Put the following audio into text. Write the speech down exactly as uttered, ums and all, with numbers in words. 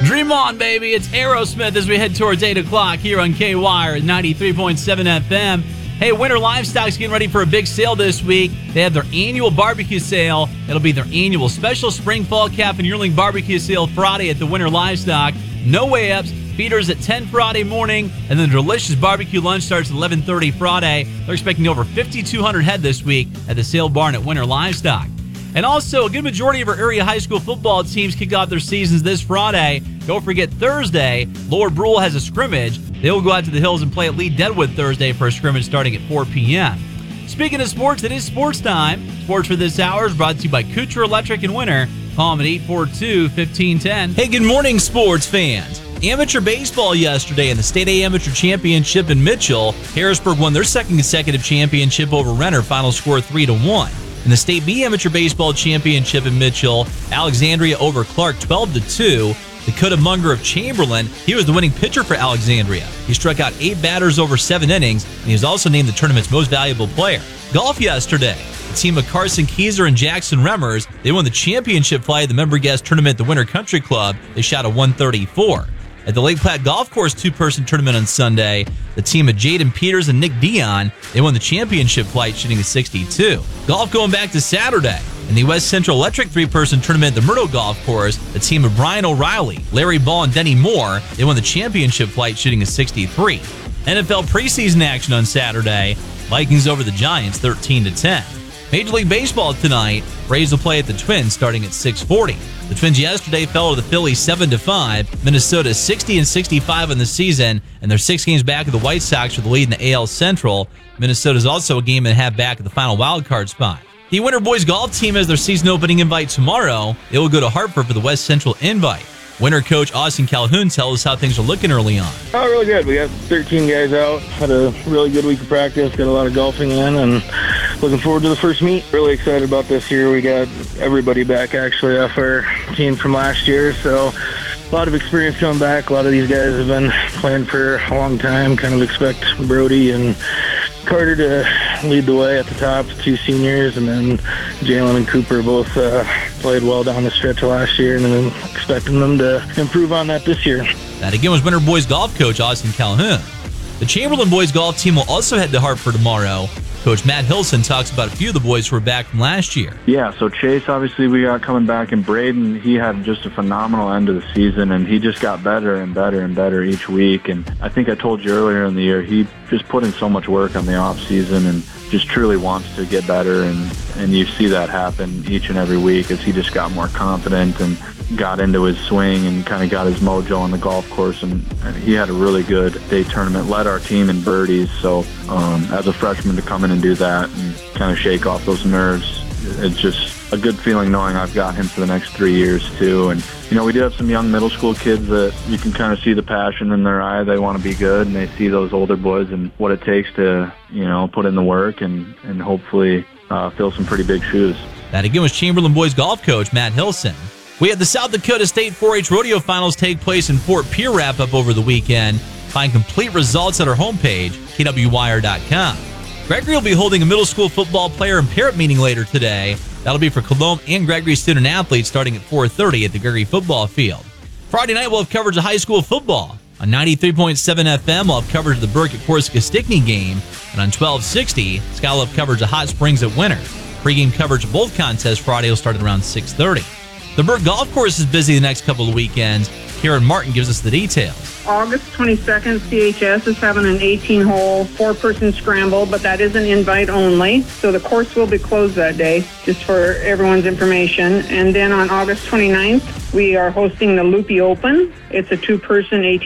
Dream on, baby. It's Aerosmith as we head towards eight o'clock here on K-Wire at ninety-three point seven F M. Hey, Winter Livestock's getting ready for a big sale this week. They have their annual barbecue sale. It'll be their annual special spring, fall, calf, and yearling barbecue sale Friday at the Winter Livestock. No weigh-ups. Feeders at ten Friday morning, and then the delicious barbecue lunch starts at eleven thirty Friday. They're expecting over fifty-two hundred head this week at the sale barn at Winter Livestock. And also, a good majority of our area high school football teams kick off their seasons this Friday. Don't forget Thursday, Lower Brule has a scrimmage. They will go out to the hills and play at Lee Deadwood Thursday for a scrimmage starting at four p.m. Speaking of sports, it is sports time. Sports for this hour is brought to you by Kucher Electric and Winter. Call them at eight four two, one five one zero. Hey, good morning, sports fans. Amateur baseball yesterday in the State A Amateur Championship in Mitchell. Harrisburg won their second consecutive championship over Renner, final score three to one. In the State B Amateur Baseball Championship in Mitchell, Alexandria over Clark twelve to two. Dakota Munger of Chamberlain, he was the winning pitcher for Alexandria. He struck out eight batters over seven innings, and he was also named the tournament's most valuable player. Golf yesterday. The team of Carson Keyser and Jackson Remmers, they won the championship flight at the member guest tournament at the Winter Country Club. They shot a one thirty-four. At the Lake Platte Golf Course two-person tournament on Sunday, the team of Jaden Peters and Nick Dion, they won the championship flight shooting a sixty-two. Golf going back to Saturday. In the West Central Electric three-person tournament at the Myrtle Golf Course, the team of Brian O'Reilly, Larry Ball, and Denny Moore, they won the championship flight shooting a sixty-three. N F L preseason action on Saturday. Vikings over the Giants thirteen to ten. Major League Baseball tonight. Braves will play at the Twins starting at six forty. The Twins yesterday fell to the Phillies seven to five. Minnesota sixty and sixty-five in the season, and they're six games back of the White Sox for the lead in the A L Central. Minnesota's also a game and a half back at the final wild card spot. The Winter Boys Golf team has their season opening invite tomorrow. They will go to Hartford for the West Central invite. Winter coach Austin Calhoun tells us how things are looking early on. Oh, really good. We got thirteen guys out. Had a really good week of practice. Got a lot of golfing in, and looking forward to the first meet. Really excited about this year. We got everybody back, actually, off our team from last year. So a lot of experience coming back. A lot of these guys have been playing for a long time. Kind of expect Brody and Carter to lead the way at the top, two seniors, and then Jalen and Cooper both uh, played well down the stretch of last year, and then expecting them to improve on that this year. That again was Winter Boys Golf coach Austin Calhoun. The Chamberlain Boys Golf team will also head to Hartford tomorrow. Coach Matt Hilson talks about a few of the boys who are back from last year. Yeah, so Chase, obviously, we got coming back, and Braden, he had just a phenomenal end of the season, and he just got better and better and better each week. And I think I told you earlier in the year, he just put in so much work on the off season and just truly wants to get better, and, and you see that happen each and every week as he just got more confident and got into his swing and kind of got his mojo on the golf course, and, and he had a really good day tournament, led our team in birdies. So um, as a freshman to come in and do that and kind of shake off those nerves, it's just a good feeling knowing I've got him for the next three years too. And you know, we do have some young middle school kids that you can kind of see the passion in their eye. They want to be good, and they see those older boys and what it takes to, you know, put in the work and, and hopefully uh, fill some pretty big shoes. That again was Chamberlain Boys Golf coach Matt Hilson. We had the South Dakota State four H Rodeo Finals take place in Fort Pierre wrap-up over the weekend. Find complete results at our homepage, K W wire dot com. Gregory will be holding a middle school football player and parent meeting later today. That'll be for Colombe and Gregory student-athletes starting at four thirty at the Gregory football field. Friday night, we'll have coverage of high school football. On ninety-three point seven F M, we'll have coverage of the Burke at Corsica Stickney game. And on twelve sixty, Sky will have coverage of Hot Springs at Winter. Pre-game coverage of both contests Friday will start at around six thirty. The Burke Golf Course is busy the next couple of weekends. Karen Martin gives us the details. August twenty-second, C H S is having an eighteen-hole, four-person scramble, but that is an invite only. So the course will be closed that day, just for everyone's information. And then on August twenty-ninth, we are hosting the Loopy Open. It's a two-person eighteen